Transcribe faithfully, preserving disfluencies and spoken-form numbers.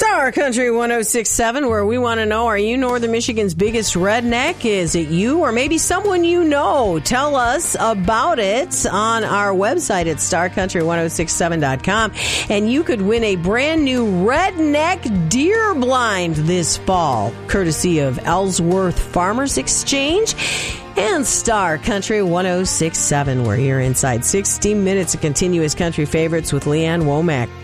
Star Country one oh six point seven, where we want to know, are you Northern Michigan's biggest redneck? Is it you or maybe someone you know? Tell us about it on our website at star country one oh six seven dot com. And you could win a brand new redneck deer blind this fall, courtesy of Ellsworth Farmers Exchange and Star Country one oh six point seven. We're here inside sixty minutes of continuous country favorites with Leanne Womack.